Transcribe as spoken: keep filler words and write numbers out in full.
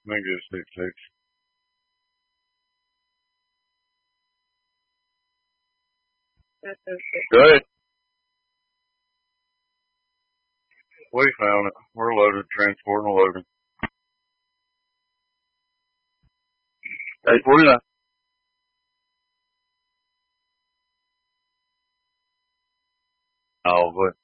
Negative six six. Good. We found it. We're loaded, transporting, loading. eight forty-nine. Oh, but